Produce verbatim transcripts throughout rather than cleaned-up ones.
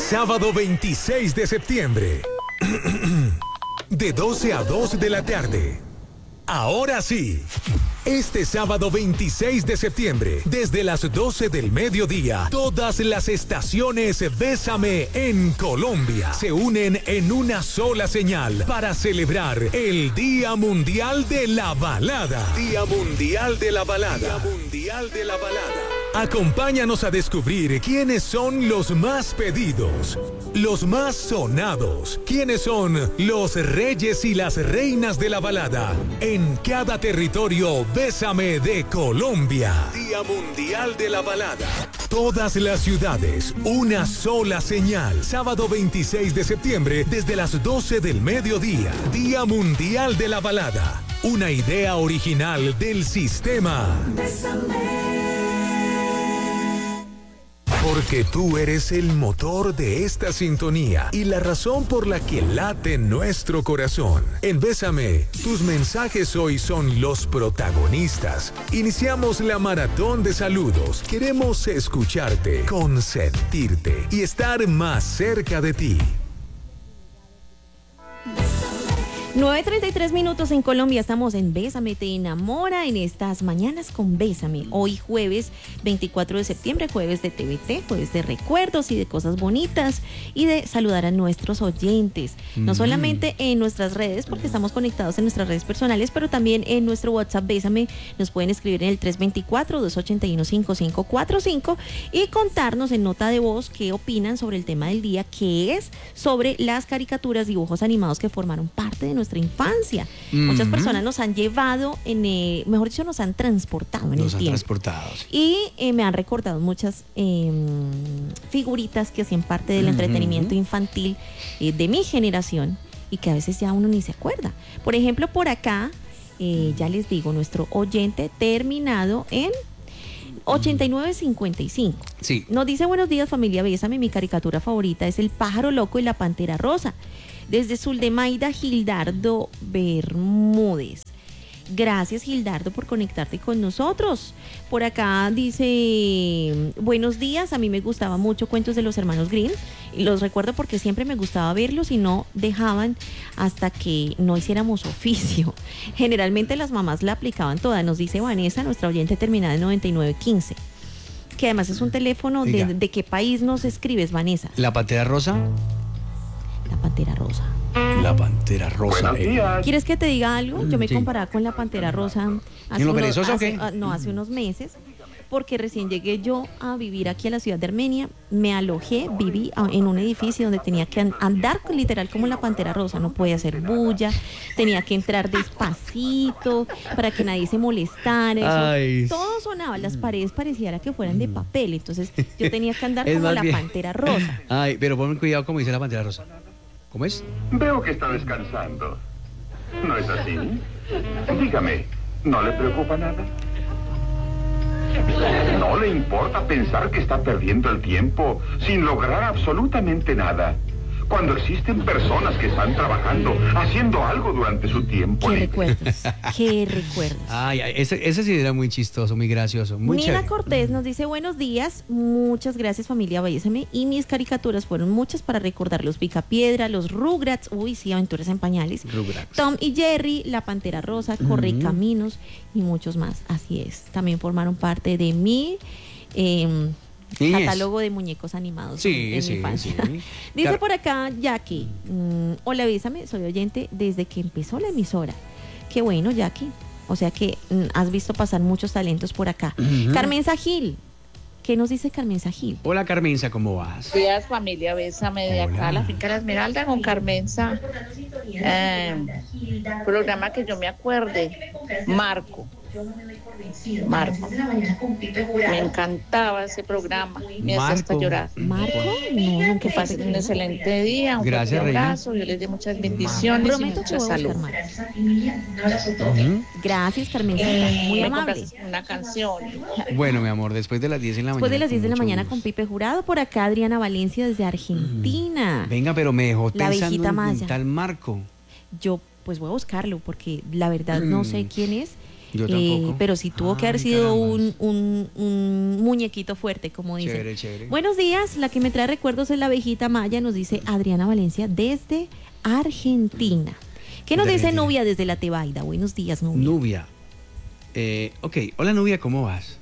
Sábado veintiséis de septiembre. De doce a dos de la tarde. Ahora sí. Este sábado veintiséis de septiembre, desde las doce del mediodía, todas las estaciones Bésame en Colombia se unen en una sola señal para celebrar el Día Mundial de la Balada. Día Mundial de la Balada. Día Mundial de la Balada. Acompáñanos a descubrir quiénes son los más pedidos, los más sonados, quiénes son los reyes y las reinas de la balada en cada territorio Bésame de Colombia. Día Mundial de la Balada. Todas las ciudades, una sola señal. Sábado veintiséis de septiembre desde las doce del mediodía. Día Mundial de la Balada. Una idea original del sistema. Bésame. Porque tú eres el motor de esta sintonía y la razón por la que late nuestro corazón. En Bésame, tus mensajes hoy son los protagonistas. Iniciamos la maratón de saludos. Queremos escucharte, consentirte y estar más cerca de ti. nueve treinta y tres minutos en Colombia, estamos en Bésame, te enamora en estas mañanas con Bésame. Hoy jueves veinticuatro de septiembre, jueves de T V T, jueves de recuerdos y de cosas bonitas y de saludar a nuestros oyentes. Mm. No solamente en nuestras redes, porque estamos conectados en nuestras redes personales, pero también en nuestro WhatsApp Bésame. Nos pueden escribir en el tres dos cuatro, dos ocho uno, cinco cinco cuatro cinco y contarnos en nota de voz qué opinan sobre el tema del día, que es sobre las caricaturas, dibujos animados que formaron parte de nuestra infancia. Mm-hmm. Muchas personas nos han llevado, en, eh, mejor dicho, nos han transportado en nos el han tiempo. transportado. Sí. Y eh, me han recordado muchas eh, figuritas que hacían parte del mm-hmm. entretenimiento infantil eh, de mi generación y que a veces ya uno ni se acuerda. Por ejemplo, por acá, eh, ya les digo, nuestro oyente terminado en ochenta y nueve cincuenta y cinco. Sí. Nos dice: buenos días, familia Bésame, mi caricatura favorita es El Pájaro Loco y la Pantera Rosa. Desde Zuldemaida, Gildardo Bermúdez. Gracias, Gildardo, por conectarte con nosotros. Por acá dice: buenos días, a mí me gustaba mucho Cuentos de los Hermanos Grimm. Y los recuerdo porque siempre me gustaba verlos y no dejaban hasta que no hiciéramos oficio. Generalmente las mamás la aplicaban toda, nos dice Vanessa, nuestra oyente terminada en noventa y nueve quince. Que además es un teléfono de, de qué país nos escribes, Vanessa. ¿La Pantera Rosa? La Pantera Rosa. La Pantera Rosa. Eh. ¿Quieres que te diga algo? Yo me sí. comparaba con la Pantera Rosa hace, unos, hace, o qué? uh, no, hace unos meses, porque recién llegué yo a vivir aquí a la ciudad de Armenia, me alojé, viví en un edificio donde tenía que andar literal como la Pantera Rosa, no podía hacer bulla, tenía que entrar despacito para que nadie se molestara, eso, todo sonaba, las paredes pareciera que fueran de papel, entonces yo tenía que andar como la bien. Pantera Rosa. Ay, pero ponme cuidado como dice la Pantera Rosa. ¿Cómo es? Veo que está descansando. ¿No es así? Dígame, ¿no le preocupa nada? ¿No le importa pensar que está perdiendo el tiempo sin lograr absolutamente nada? Cuando existen personas que están trabajando, haciendo algo durante su tiempo. ¿Qué recuerdos? ¿Qué recuerdos? Ay, ese, ese sí era muy chistoso, muy gracioso, muy Nina chévere. Cortés nos dice: buenos días, muchas gracias, familia Bésame, y mis caricaturas fueron muchas para recordar los Picapiedra, los Rugrats, uy sí, Aventuras en Pañales, Rugrats. Tom y Jerry, La Pantera Rosa, Correcaminos uh-huh. y muchos más, así es, también formaron parte de mi... Eh, Sí, catálogo es. de muñecos animados sí, en sí, mi infancia. Sí. Dice claro. por acá Jackie: mmm, hola, Bésame, soy oyente desde que empezó la emisora. Qué bueno, Jackie. O sea que mmm, has visto pasar muchos talentos por acá. Uh-huh. Carmenza Gil. ¿Qué nos dice Carmenza Gil? Hola, Carmenza, ¿cómo vas? Buenos días, familia Bésame, de acá a la finca La Esmeralda con Carmenza. Eh, programa que yo me acuerde, Marco. Marco. Me encantaba ese programa. Me hacía hasta llorar. ¿Marco? No, que pasen un excelente día, un Gracias, fuerte abrazo. Yo les doy muchas bendiciones Prometo y mucha salud. Uh-huh. Gracias, Carmencita. Eh, Muy me amable. Una canción. Bueno, mi amor, después de las diez de la después mañana. Después de las diez de la mañana gusto. con Pipe Jurado. Por acá Adriana Valencia desde Argentina. Mm. Venga, pero me dejó la pensando en Maya. tal Marco. Yo pues voy a buscarlo porque la verdad mm. no sé quién es. Yo Eh, tampoco. pero sí tuvo que Ay, haber sido un, carambas. un, un muñequito fuerte, como dicen. Chévere, chévere. Buenos días, la que me trae recuerdos es la abejita Maya, nos dice Adriana Valencia desde Argentina. ¿Qué nos De dice Argentina. Nubia desde La Tebaida? Buenos días, Nubia. Nubia. Eh, ok, hola Nubia, ¿cómo vas?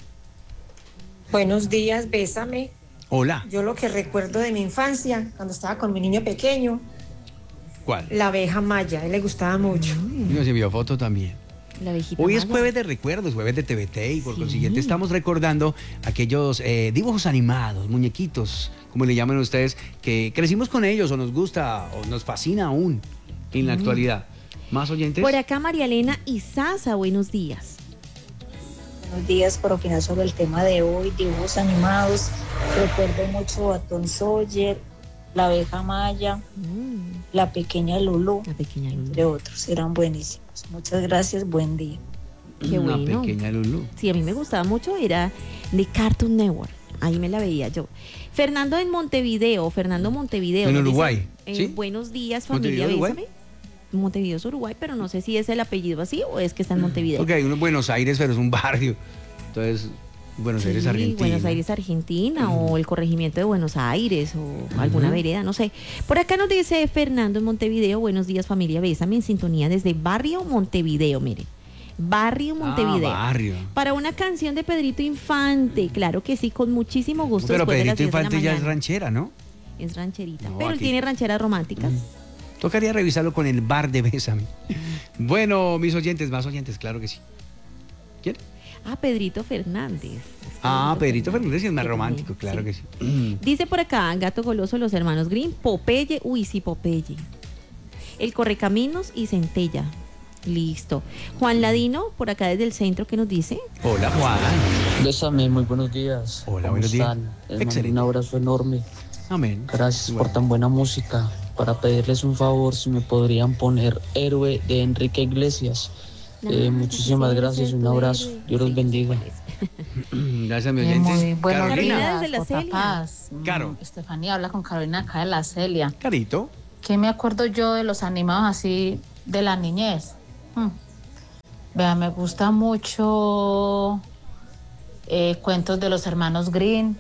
Buenos días, bésame. Hola. Yo lo que recuerdo de mi infancia, cuando estaba con mi niño pequeño, ¿Cuál? la abeja maya, a él le gustaba mucho. Y nos envió foto también. La abejita Hoy es Maya. jueves de recuerdos, jueves de T V T y por Sí. consiguiente estamos recordando aquellos eh, dibujos animados, muñequitos, como le llaman ustedes, que crecimos con ellos o nos gusta o nos fascina aún en la actualidad. ¿Más oyentes? Por acá María Elena Izaza, buenos días. Buenos días, por opinar sobre el tema de hoy, dibujos animados. Recuerdo mucho a Tom Sawyer, la abeja Maya, Mm, la pequeña Lulú, la pequeña Lulu. entre otros. Eran buenísimos. Muchas gracias, buen día. Qué Una bueno. pequeña Lulú. Sí, a mí me gustaba mucho, era de Cartoon Network. Ahí me la veía yo. Fernando en Montevideo, Fernando Montevideo. En nos dice, Uruguay, eh, ¿sí? Buenos días, familia, ¿Montevideo, Uruguay? bésame. Montevideo es Uruguay, pero no sé si es el apellido así o es que está en Montevideo. Ok, uno en Buenos Aires, pero es un barrio. Entonces, Buenos Aires, Sí, Argentina. Buenos Aires, Argentina, o el corregimiento de Buenos Aires, o alguna Ujú. vereda, no sé. Por acá nos dice Fernando en Montevideo, buenos días familia, bésame, en sintonía desde Barrio Montevideo, mire. Barrio Montevideo. Ah, barrio. Para una canción de Pedrito Infante, claro que sí, con muchísimo gusto. Pero después de las Pedrito diez de la Infante ya es mañana. ranchera, ¿no? Es rancherita, No, pero él aquí- tiene rancheras románticas. Tocaría revisarlo con el bar de Bésame. Bueno, mis oyentes, más oyentes, claro que sí. ¿Quién? Ah, Pedrito Fernández. Ah, Pedrito Fernández sí es más Que romántico, también, claro sí. que sí. Dice por acá, Gato Goloso, los hermanos Green, Popeye, uy, sí, Popeye. El Correcaminos y Centella. Listo. Juan Ladino, por acá desde el centro, ¿qué nos dice? Hola, Juan. Bésame, muy buenos días. Hola, ¿Cómo buenos días. están? Les mando Excelente. un abrazo enorme. Amén. Gracias Bueno. por tan buena música. Para pedirles un favor, si me podrían poner Héroe de Enrique Iglesias. Eh, Ah, muchísimas sí, gracias, ser un tu abrazo. héroe. Dios los Sí, bendiga. ¿cuál es? Gracias, mi Eh, oyente. muy buenos Carolina días, desde la Jota Celia. Paz. Mm, Caro. Estefanía habla con Carolina acá de la Celia. Carito. ¿Qué me acuerdo yo de los animados así de la niñez? Hmm. Vea, me gusta mucho eh, cuentos de los hermanos Green,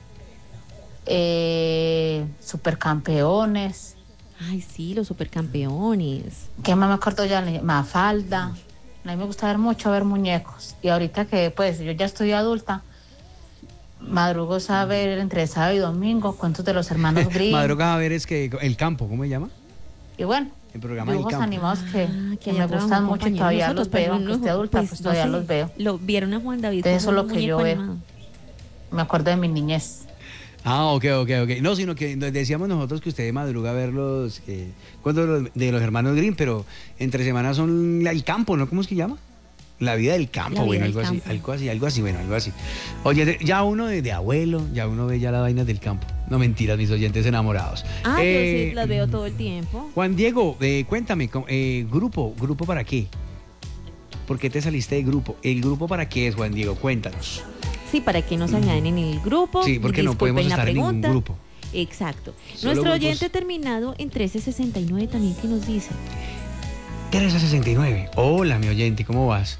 eh, Supercampeones. Ay, sí, los supercampeones. ¿Qué más me acuerdo ya? Mafalda. A mí me gusta ver mucho ver muñecos. Y ahorita que pues yo ya estoy adulta, madrugo a ver entre sábado y domingo cuentos de los hermanos Green. Madruga a ver, es que el campo, ¿cómo se llama? Y bueno, El programa del dibujos campo. animados que, Ah, que allá me trabajó gustan un mucho y compañero de todavía nosotros, los pero veo, aunque no, esté adulta, pues, no todavía sé. los veo. Lo vieron a Juan David. Eso como es lo un que yo muñeco veo. animado. Me acuerdo de mi niñez. Ah, ok, ok, ok. No, sino que nos decíamos nosotros que usted madruga a ver los eh, cuentos de los, de los hermanos Green, pero entre semanas son la- el campo, ¿no? ¿Cómo es que llama? La vida del campo, La vida bueno, del algo así, campo. algo así, algo así, bueno, algo así. Oye, de- ya uno de, de abuelo, ya uno ve ya las vainas del campo. No mentiras, mis oyentes enamorados. Ah, Eh, yo sí las veo todo el tiempo. Juan Diego, eh, cuéntame, co- eh, grupo, ¿grupo para qué? ¿Por qué te saliste de grupo? ¿El grupo para qué es, Juan Diego? Cuéntanos. Sí, para que nos añaden en el grupo. Sí, porque no Disculpen podemos la estar en ningún pregunta. grupo. Exacto. Solo Nuestro grupos. oyente terminado en trece sesenta y nueve también que nos dice. Teresa sesenta y nueve. Hola, mi oyente, ¿cómo vas?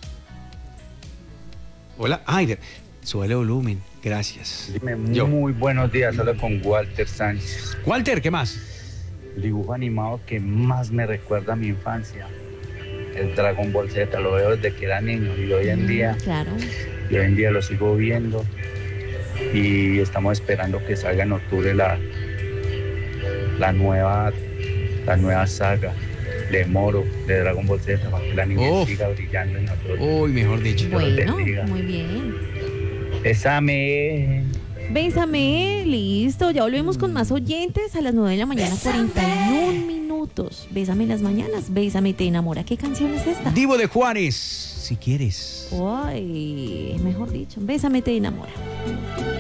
Hola, Aider. Súbele volumen, gracias. Dime, Yo. muy buenos días, hablo con Walter Sánchez. Walter, ¿qué más? El dibujo animado que más me recuerda a mi infancia, el Dragon Ball Z, lo veo desde que era niño y hoy en día, Claro. y hoy en día lo sigo viendo y estamos esperando que salga en octubre la, la nueva la nueva saga de Moro de Dragon Ball Z para que la niña Uf. siga brillando en nosotros. Uy, mejor dicho. Dios los Bueno, bendiga. muy bien. Bésame. Bésame, listo. Ya volvemos con más oyentes a las nueve de la mañana, cuarenta y un minutos. Bésame en las mañanas, bésame, te enamora. ¿Qué canción es esta? Divo de Juárez, si quieres. Ay, mejor dicho, bésame, te enamora.